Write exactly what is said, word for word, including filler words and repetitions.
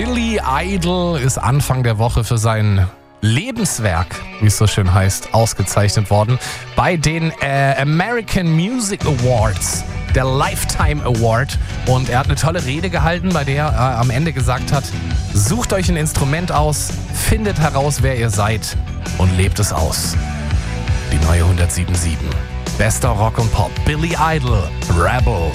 Billy Idol ist Anfang der Woche für sein Lebenswerk, wie es so schön heißt, ausgezeichnet worden bei den äh, American Music Awards, der Lifetime Award. Und er hat eine tolle Rede gehalten, bei der er am Ende gesagt hat, sucht euch ein Instrument aus, findet heraus, wer ihr seid und lebt es aus. Die neue hundertsieben Komma sieben. Bester Rock und Pop. Billy Idol, Rebel.